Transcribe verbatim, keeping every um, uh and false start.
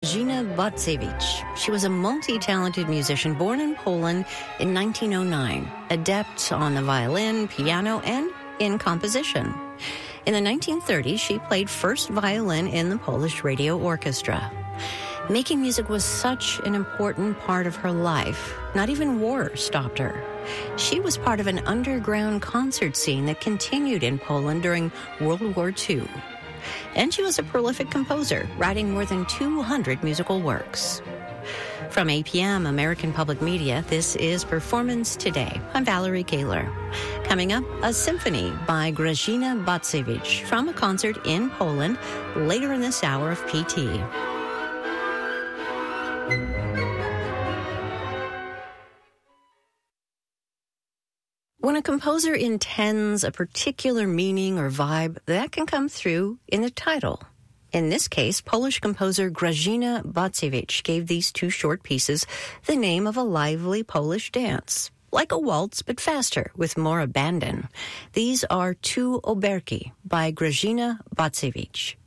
Grażyna Bacewicz. She was a multi-talented musician born in Poland in nineteen oh nine, adept on the violin, piano, and in composition. In the nineteen thirties, she played first violin in the Polish radio orchestra. Making music was such an important part of her life. Not even war stopped her. She was part of an underground concert scene that continued in Poland during World War Two. And she was a prolific composer, writing more than two hundred musical works. From A P M, American Public Media, this is Performance Today. I'm Valerie Kaler. Coming up, a symphony by Grażyna Bacewicz from a concert in Poland later in this hour of P T. When a composer intends a particular meaning or vibe, that can come through in the title. In this case, Polish composer Grażyna Bacewicz gave these two short pieces the name of a lively Polish dance, like a waltz but faster, with more abandon. These are Two Oberki by Grażyna Bacewicz.